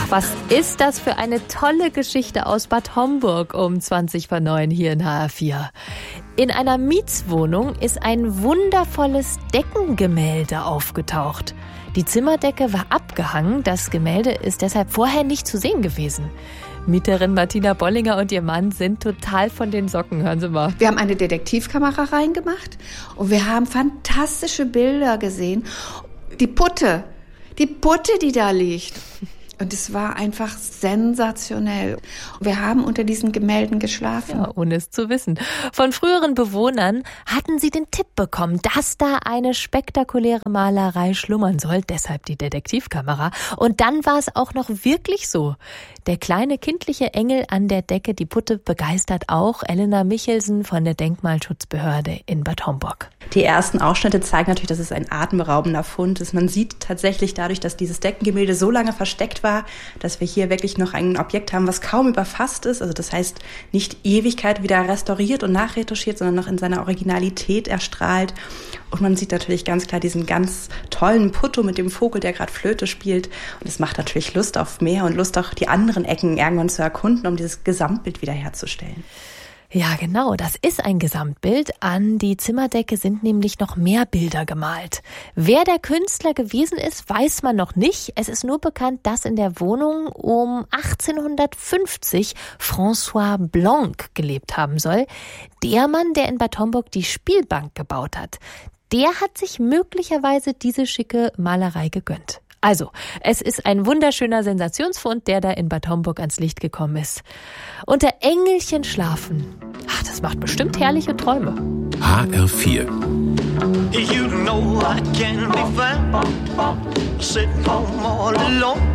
Ach, was ist das für eine tolle Geschichte aus Bad Homburg um 20:09 hier in HR4. In einer Mietswohnung ist ein wundervolles Deckengemälde aufgetaucht. Die Zimmerdecke war abgehangen, das Gemälde ist deshalb vorher nicht zu sehen gewesen. Mieterin Martina Bollinger und ihr Mann sind total von den Socken, hören Sie mal. Wir haben eine Detektivkamera reingemacht und wir haben fantastische Bilder gesehen. Die Putte, die da liegt. Und es war einfach sensationell. Wir haben unter diesen Gemälden geschlafen. Ja, ohne es zu wissen. Von früheren Bewohnern hatten sie den Tipp bekommen, dass da eine spektakuläre Malerei schlummern soll. Deshalb die Detektivkamera. Und dann war es auch noch wirklich so. Der kleine kindliche Engel an der Decke, die Putte, begeistert auch Elena Michelsen von der Denkmalschutzbehörde in Bad Homburg. Die ersten Ausschnitte zeigen natürlich, dass es ein atemberaubender Fund ist. Man sieht tatsächlich dadurch, dass dieses Deckengemälde so lange versteckt war, dass wir hier wirklich noch ein Objekt haben, was kaum überfasst ist. Also das heißt, nicht Ewigkeit wieder restauriert und nachretuschiert, sondern noch in seiner Originalität erstrahlt. Und man sieht natürlich ganz klar diesen ganz tollen Putto mit dem Vogel, der gerade Flöte spielt. Und es macht natürlich Lust auf mehr und Lust auch die anderen Ecken irgendwann zu erkunden, um dieses Gesamtbild wiederherzustellen. Ja, genau, das ist ein Gesamtbild. An die Zimmerdecke sind nämlich noch mehr Bilder gemalt. Wer der Künstler gewesen ist, weiß man noch nicht. Es ist nur bekannt, dass in der Wohnung um 1850 François Blanc gelebt haben soll. Der Mann, der in Bad Homburg die Spielbank gebaut hat. Der hat sich möglicherweise diese schicke Malerei gegönnt. Also, es ist ein wunderschöner Sensationsfund, der da in Bad Homburg ans Licht gekommen ist. Unter Engelchen schlafen. Ach, das macht bestimmt herrliche Träume. HR4. You know I can't be found sitting home all alone.